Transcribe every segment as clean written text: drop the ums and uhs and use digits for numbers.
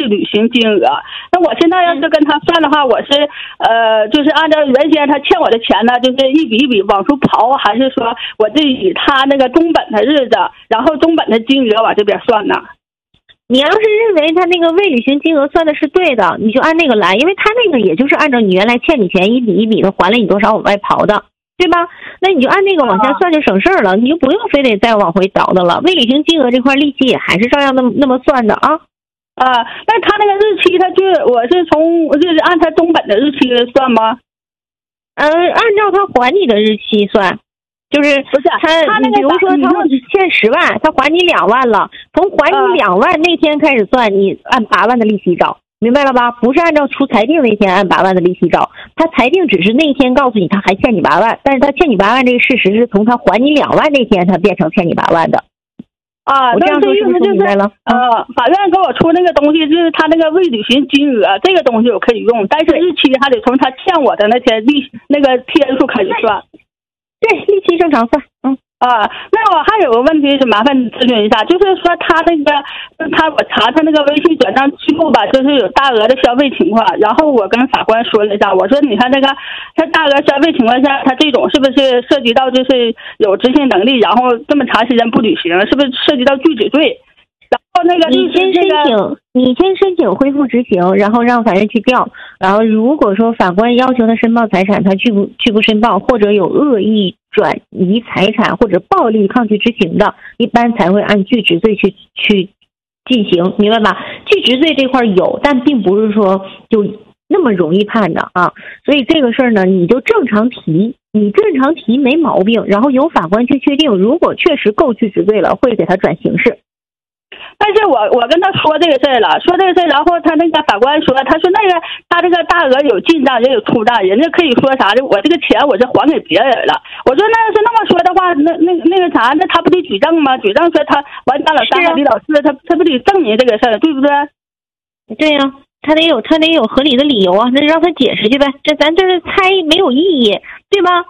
履行金额。那我现在要是跟他算的话，我是就是按照原先他欠我的钱呢，就是一笔一笔往出刨，还是说我就以他那个中本的日子，然后中本的金额往这边算呢？ 你要是认为他那个未履行金额算的是对的，你就按那个来，因为他那个也就是按照你原来欠你钱一笔一笔的还了你多少往外刨的，对吧？那你就按那个往下算就省事儿了，你就不用非得再往回倒的了。未履行金额这块利息也还是照样那么算的啊。 那他那个日期，我是就是按他中本的日期算吗？ 按照他还你的日期算。就是不是他那个， 比如说他欠10万，他还你2万了，从还你2万那天开始算，你按8万的利息找，明白了吧？不是按照出裁定那天按8万的利息找，他裁定只是那天告诉你他还欠你8万，但是他欠你8万这个事实是从他还你2万那天他变成欠你8万的。我这样说是不是说明白了？ 法院给我出那个东西，就是他那个未履行金额这个东西我可以用，但是日期还得从他欠我的那天那个天数开始算。 对，利息正常算。 那我还有个问题是麻烦你咨询一下，就是说我查他那个微信转账记录吧，就是有大额的消费情况，然后我跟法官说了一下，我说你看这个他大额消费情况下，他这种是不是涉及到就是有执行能力，然后这么长时间不履行，是不是涉及到拒止罪？然后那个你先申请恢复执行，然后让法院去调。然后如果说法官要求他申报财产，他拒不申报，或者有恶意转移财产或者暴力抗拒执行的，一般才会按拒止罪去进行，明白吧？拒止罪这块有，但并不是说就那么容易判的啊。所以这个事儿呢，你就正常提，没毛病，然后由法官去确定，如果确实够拒止罪了，会给他转刑事。 但是我跟他说这个事儿了，然后他那个法官说，他说那个他这个大额有进账也有出账，人家可以说啥的，我这个钱我是还给别人了。我说那是那么说的话，那个啥，那他不得举证吗？举证说他完账了3个李老师，他不得证明这个事儿，对不对？ 对呀，他得有合理的理由啊，那让他解释去呗，咱这是猜没有意义，对吧？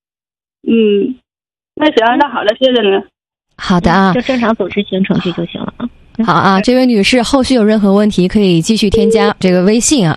那行，那好了，谢谢您。 好的啊， 就正常走执行程序就行了啊。 好啊，这位女士，后续有任何问题可以继续添加这个微信啊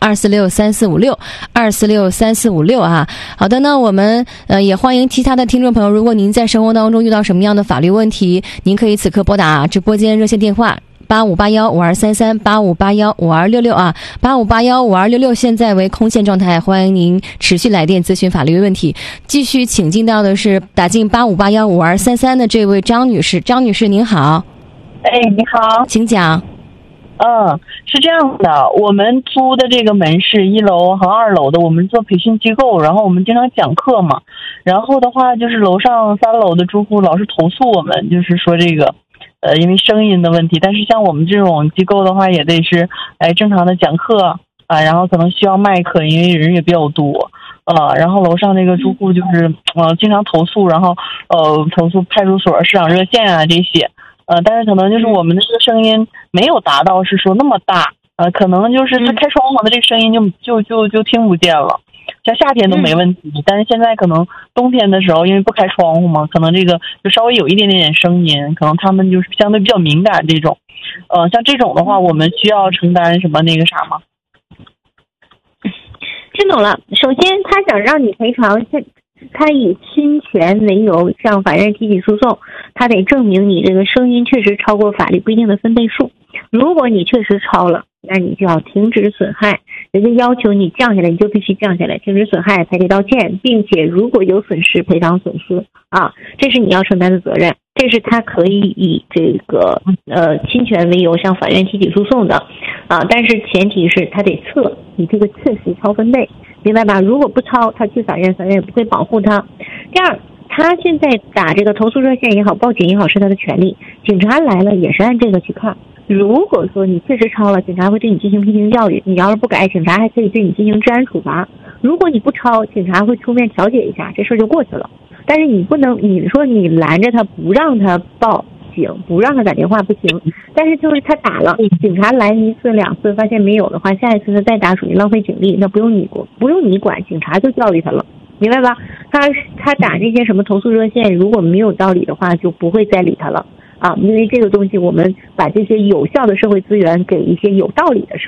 ，2463456啊。好的呢，我们也欢迎其他的听众朋友，如果您在生活当中遇到什么样的法律问题，您可以此刻拨打直播间热线电话8581523385815266啊，85815266现在为空线状态，欢迎您持续来电咨询法律问题。继续请进到的是打进85815233的这位张女士，张女士您好。 你好， 请讲。 是这样的，我们租的这个门市1楼和2楼的，我们做培训机构，然后我们经常讲课嘛，然后的话就是楼上3楼的住户老是投诉我们，就是说这个因为声音的问题，但是像我们这种机构的话也得是正常的讲课啊，然后可能需要麦克，因为人也比较多然后楼上那个住户就是经常投诉，然后投诉派出所、市长热线啊这些但是可能就是我们的这个声音没有达到是说那么大可能就是他开窗户的这个声音就听不见了，像夏天都没问题但是现在可能冬天的时候因为不开窗户嘛，可能这个就稍微有一点点声音，可能他们就是相对比较敏感这种像这种的话我们需要承担什么那个啥吗？ 听懂了，首先他想让你赔偿，他以侵权为由向法院提起诉讼，他得证明你这个声音确实超过法律规定的分贝数。如果你确实超了，那你就要停止损害，人家要求你降下来，你就必须降下来，停止损害，赔礼道歉，并且如果有损失赔偿损失这是你要承担的责任。这是他可以以这个侵权为由向法院提起诉讼的但是前提是他得测你这个确实超分贝，明白吧？如果不超，他去法院，法院也不会保护他。第二，他现在打这个投诉热线也好，报警也好，是他的权利，警察来了也是按这个去看。如果说你确实超了，警察会对你进行批评教育，你要是不改，警察还可以对你进行治安处罚。如果你不超，警察会出面调解一下，这事儿就过去了。但是你不能，你说你拦着他不让他报警，不让他打电话不行，但是就是他打了，警察来1次2次发现没有的话，下一次他再打属于浪费警力，那不用你管，警察就教育他了，明白吧？他打这些什么投诉热线，如果没有道理的话，就不会再理他了因为这个东西我们把这些有效的社会资源给一些有道理的事儿。